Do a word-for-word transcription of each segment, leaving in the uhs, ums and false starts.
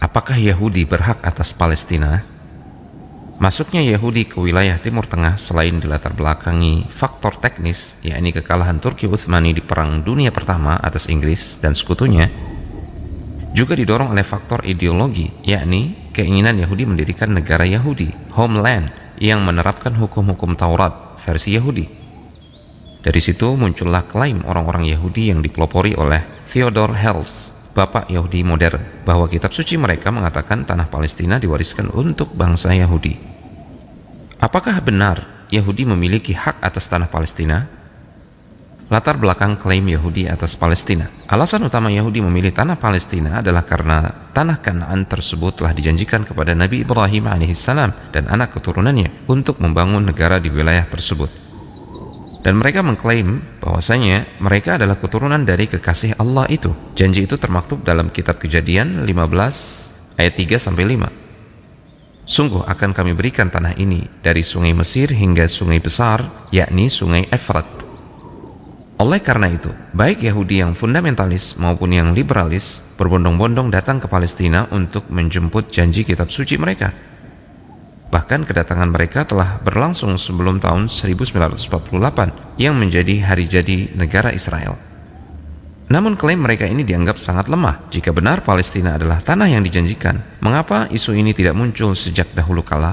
Apakah Yahudi berhak atas Palestina? Masuknya Yahudi ke wilayah Timur Tengah selain dilatar belakangi faktor teknis, yakni kekalahan Turki Utsmani di Perang Dunia Pertama atas Inggris dan sekutunya, juga didorong oleh faktor ideologi, yakni keinginan Yahudi mendirikan negara Yahudi, homeland, yang menerapkan hukum-hukum Taurat versi Yahudi. Dari situ muncullah klaim orang-orang Yahudi yang dipelopori oleh Theodor Herzl, bapak Yahudi modern, bahwa kitab suci mereka mengatakan tanah Palestina diwariskan untuk bangsa Yahudi. Apakah benar Yahudi memiliki hak atas tanah Palestina? Latar belakang klaim Yahudi atas Palestina. Alasan utama Yahudi memilih tanah Palestina adalah karena tanah Kanaan tersebut telah dijanjikan kepada Nabi Ibrahim alaihissalam dan anak keturunannya untuk membangun negara di wilayah tersebut. Dan mereka mengklaim bahwasanya mereka adalah keturunan dari kekasih Allah itu. Janji itu termaktub dalam kitab Kejadian lima belas ayat tiga sampai lima. Sungguh akan kami berikan tanah ini dari sungai Mesir hingga sungai besar, yakni sungai Efrat. Oleh karena itu, baik Yahudi yang fundamentalis maupun yang liberalis berbondong-bondong datang ke Palestina untuk menjemput janji kitab suci mereka. Bahkan kedatangan mereka telah berlangsung sebelum tahun seribu sembilan ratus empat puluh delapan yang menjadi hari jadi negara Israel. Namun klaim mereka ini dianggap sangat lemah. Jika benar Palestina adalah tanah yang dijanjikan, mengapa isu ini tidak muncul sejak dahulu kala?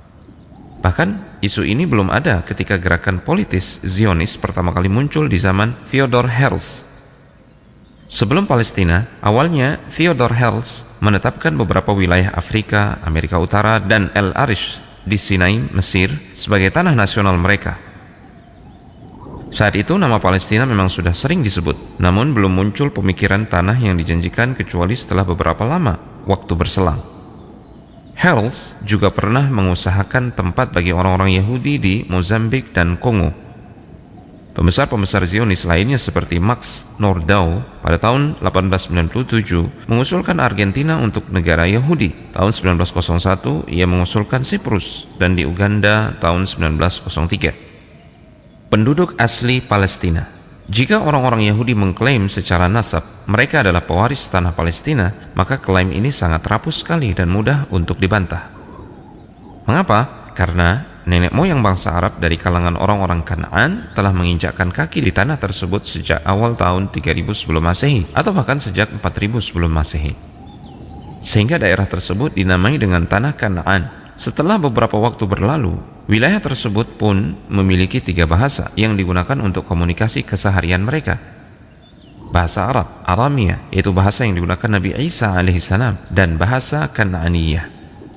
Bahkan isu ini belum ada ketika gerakan politis Zionis pertama kali muncul di zaman Theodor Herzl. Sebelum Palestina, awalnya Theodor Herzl menetapkan beberapa wilayah Afrika, Amerika Utara, dan El Arish di Sinai, Mesir sebagai tanah nasional mereka. Saat itu nama Palestina memang sudah sering disebut, namun belum muncul pemikiran tanah yang dijanjikan kecuali setelah beberapa lama waktu berselang. Herzl juga pernah mengusahakan tempat bagi orang-orang Yahudi di Mozambik dan Kongo. Pembesar-pembesar Zionis lainnya seperti Max Nordau pada tahun delapan belas sembilan puluh tujuh mengusulkan Argentina untuk negara Yahudi. Tahun sembilan belas nol satu ia mengusulkan Siprus, dan di Uganda tahun sembilan belas nol tiga. Penduduk asli Palestina. Jika orang-orang Yahudi mengklaim secara nasab mereka adalah pewaris tanah Palestina, maka klaim ini sangat rapuh sekali dan mudah untuk dibantah. Mengapa? Karena nenek moyang bangsa Arab dari kalangan orang-orang Kanaan telah menginjakkan kaki di tanah tersebut sejak awal tahun tiga ribu sebelum Masehi, atau bahkan sejak empat ribu sebelum Masehi. Sehingga daerah tersebut dinamai dengan tanah Kanaan. Setelah beberapa waktu berlalu, wilayah tersebut pun memiliki tiga bahasa yang digunakan untuk komunikasi keseharian mereka. Bahasa Arab, Aramiyah, yaitu bahasa yang digunakan Nabi Isa alaihissalam, dan bahasa Kanaaniyah.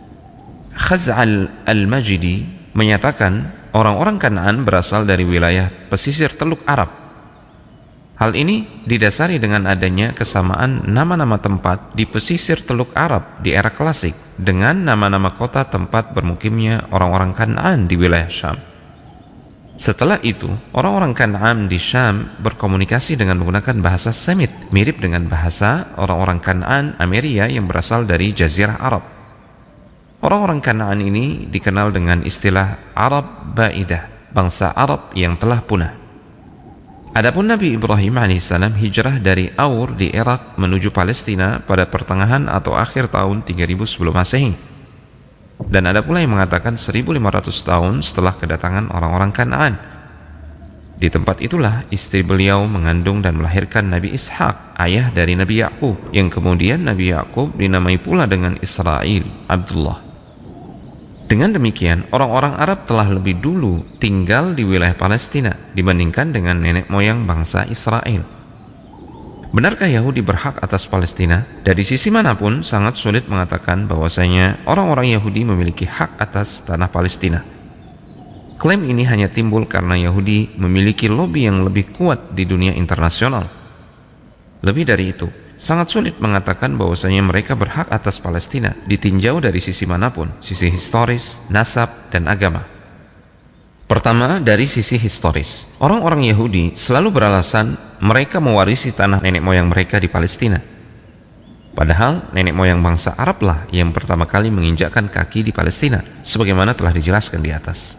Khaz'al al-Majidi menyatakan orang-orang Kanaan berasal dari wilayah pesisir Teluk Arab. Hal ini didasari dengan adanya kesamaan nama-nama tempat di pesisir Teluk Arab di era klasik dengan nama-nama kota tempat bermukimnya orang-orang Kanaan di wilayah Syam. Setelah itu, orang-orang Kanaan di Syam berkomunikasi dengan menggunakan bahasa Semit, mirip dengan bahasa orang-orang Kanaan Ameria yang berasal dari Jazirah Arab. Orang-orang Kanaan ini dikenal dengan istilah Arab Ba'idah, bangsa Arab yang telah punah. Adapun Nabi Ibrahim alaihissalam hijrah dari Aur di Irak menuju Palestina pada pertengahan atau akhir tahun tiga ribu sebelum Masehi. Dan ada pula yang mengatakan seribu lima ratus tahun setelah kedatangan orang-orang Kanaan. Di tempat itulah istri beliau mengandung dan melahirkan Nabi Ishak, ayah dari Nabi Yakub, yang kemudian Nabi Yakub dinamai pula dengan Israel, Abdullah. Dengan demikian, orang-orang Arab telah lebih dulu tinggal di wilayah Palestina dibandingkan dengan nenek moyang bangsa Israel. Benarkah Yahudi berhak atas Palestina? Dari sisi manapun, sangat sulit mengatakan bahwasanya orang-orang Yahudi memiliki hak atas tanah Palestina. Klaim ini hanya timbul karena Yahudi memiliki lobi yang lebih kuat di dunia internasional. Lebih dari itu, sangat sulit mengatakan bahwasanya mereka berhak atas Palestina ditinjau dari sisi manapun, sisi historis, nasab, dan agama. Pertama, dari sisi historis. Orang-orang Yahudi selalu beralasan mereka mewarisi tanah nenek moyang mereka di Palestina. Padahal nenek moyang bangsa Arab lah yang pertama kali menginjakkan kaki di Palestina, sebagaimana telah dijelaskan di atas.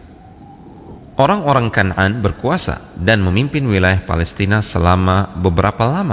Orang-orang Kanaan berkuasa dan memimpin wilayah Palestina selama beberapa lama